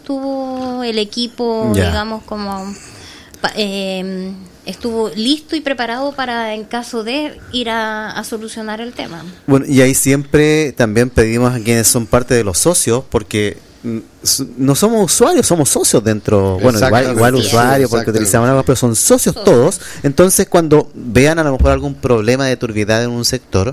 estuvo el equipo, digamos, como estuvo listo y preparado para, en caso de ir a solucionar el tema. Bueno, y ahí siempre también pedimos a quienes son parte de los socios, porque no somos usuarios, somos socios dentro, bueno, igual usuarios porque utilizamos agua, pero son socios todos. Entonces, cuando vean a lo mejor algún problema de turbiedad en un sector,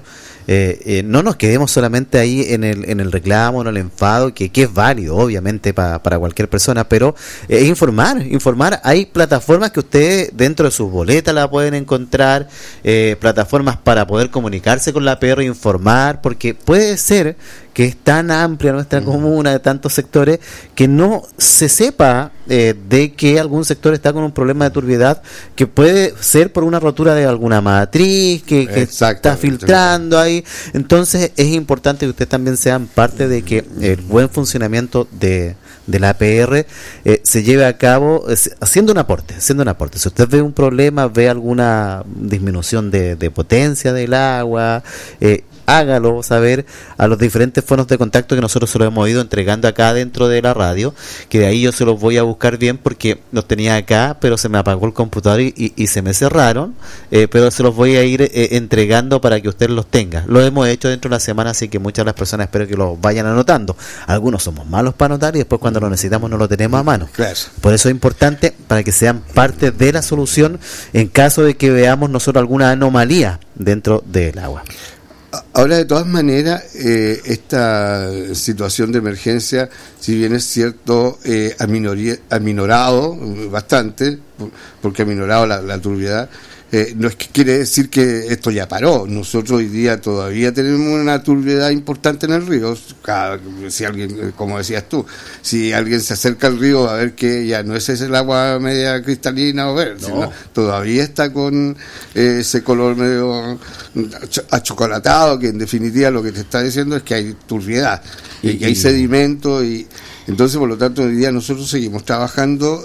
no nos quedemos solamente ahí en el reclamo, en el enfado, que es válido, obviamente, para cualquier persona, pero informar. Hay plataformas que ustedes dentro de sus boletas la pueden encontrar, plataformas para poder comunicarse con la APR e informar, porque puede ser que es tan amplia nuestra comuna, de tantos sectores, que no se sepa de que algún sector está con un problema de turbiedad, que puede ser por una rotura de alguna matriz, que está filtrando ahí. Entonces es importante que ustedes también sean parte de que el buen funcionamiento de la APR se lleve a cabo haciendo un aporte. Si usted ve un problema, ve alguna disminución de potencia del agua, hágalo saber a los diferentes foros de contacto que nosotros se los hemos ido entregando acá dentro de la radio, que de ahí yo se los voy a buscar bien porque los tenía acá, pero se me apagó el computador y se me cerraron, pero se los voy a ir entregando para que usted los tenga. Lo hemos hecho dentro de la semana, así que muchas de las personas espero que los vayan anotando. Algunos somos malos para anotar y después cuando lo necesitamos no lo tenemos a mano. Claro. Por eso es importante para que sean parte de la solución en caso de que veamos nosotros alguna anomalía dentro del agua. Ahora, de todas maneras, esta situación de emergencia, si bien es cierto, ha minorado bastante, porque ha minorado la turbiedad, no es que quiere decir que esto ya paró. Nosotros hoy día todavía tenemos una turbiedad importante en el río. Si alguien, como decías tú, si alguien se acerca al río a ver que ya no es ese el agua media cristalina o verde, sino todavía está con ese color medio achocolatado, que en definitiva lo que te está diciendo es que hay turbiedad y que hay sedimento y entonces, por lo tanto, hoy día nosotros seguimos trabajando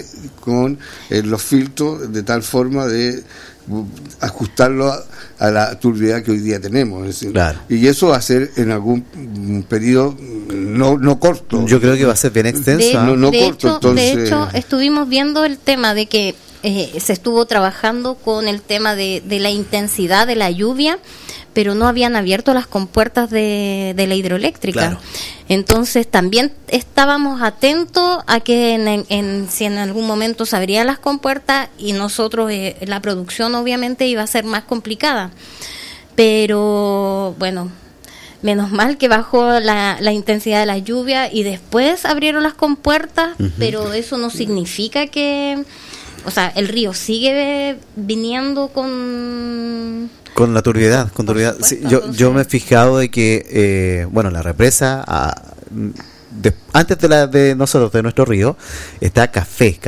con los filtros de tal forma de ajustarlo a la turbiedad que hoy día tenemos. Es decir, claro. Y eso va a ser en algún periodo no corto. Yo creo que va a ser bien extenso. De hecho, estuvimos viendo el tema de que se estuvo trabajando con el tema de la intensidad de la lluvia, pero no habían abierto las compuertas de la hidroeléctrica. Claro. Entonces también estábamos atentos a que si en algún momento se abrían las compuertas y nosotros, la producción obviamente iba a ser más complicada. Pero bueno, menos mal que bajó la intensidad de la lluvia y después abrieron las compuertas, pero eso no significa que... O sea, el río sigue viniendo con la turbiedad, Sí, yo me he fijado de que, la represa, antes de nosotros, de nuestro río, está café.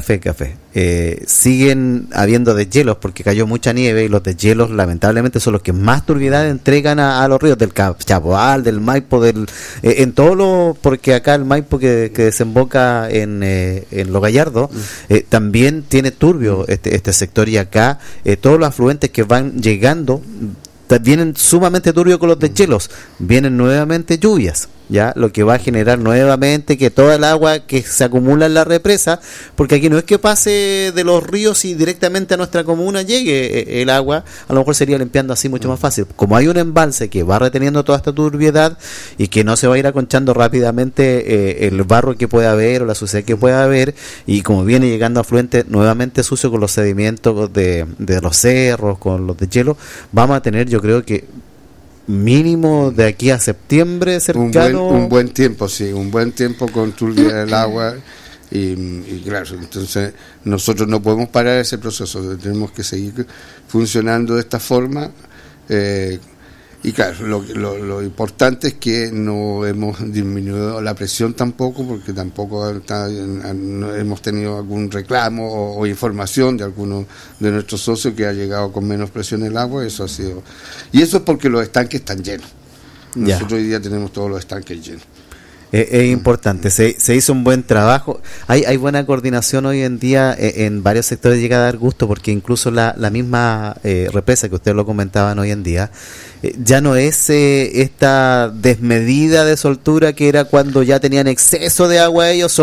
Siguen habiendo deshielos porque cayó mucha nieve y los deshielos lamentablemente son los que más turbiedad entregan a los ríos, del Chapoal, del Maipo, en todo porque acá el Maipo que desemboca en Lo Gallardo, también tiene turbio este sector, y acá todos los afluentes que van llegando vienen sumamente turbios con los deshielos, vienen nuevamente lluvias, ya, lo que va a generar nuevamente que toda el agua que se acumula en la represa, porque aquí no es que pase de los ríos y directamente a nuestra comuna llegue el agua, a lo mejor sería limpiando así mucho más fácil. Como hay un embalse que va reteniendo toda esta turbiedad y que no se va a ir aconchando rápidamente el barro que pueda haber o la suciedad que pueda haber, y como viene llegando afluente nuevamente sucio con los sedimentos de los cerros, con los deshielos, vamos a tener, yo creo que mínimo de aquí a septiembre cercano. Un buen tiempo con turbia del agua y claro, entonces nosotros no podemos parar ese proceso, tenemos que seguir funcionando de esta forma, y claro, lo importante es que no hemos disminuido la presión tampoco, porque tampoco no hemos tenido algún reclamo o información de alguno de nuestros socios que ha llegado con menos presión el agua. Eso ha sido, y eso es porque los estanques están llenos. Nosotros hoy día tenemos todos los estanques llenos. Es importante, se hizo un buen trabajo, hay buena coordinación hoy en día en varios sectores, llega a dar gusto, porque incluso la misma represa que ustedes lo comentaban hoy en día, ya no es esta desmedida de soltura que era cuando ya tenían exceso de agua ellos,